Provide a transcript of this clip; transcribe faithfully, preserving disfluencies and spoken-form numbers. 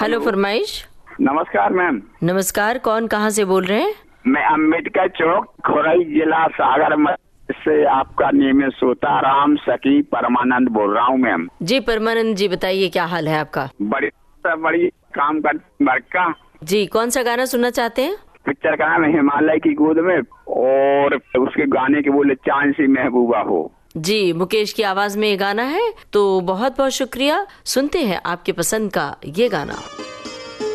Hello, फरमाइश। नमस्कार ma'am. नमस्कार, कौन कहाँ से बोल रहे हैं? मैं अम्बेडकर चौक, खोरई, जिला सागर से आपका नियमित श्रोता राम सखी परमानंद बोल रहा हूँ मैम। जी परमानंद जी, बताइए क्या हाल है आपका? बड़ी बड़ी काम कर बड़का जी, कौन सा गाना सुनना चाहते हैं? पिक्चर का नाम है हिमालय की गोद में, और उसके गाने के बोले चांद सी महबूबा हो। जी, मुकेश की आवाज में ये गाना है, तो बहुत बहुत शुक्रिया। सुनते हैं आपके पसंद का ये गाना।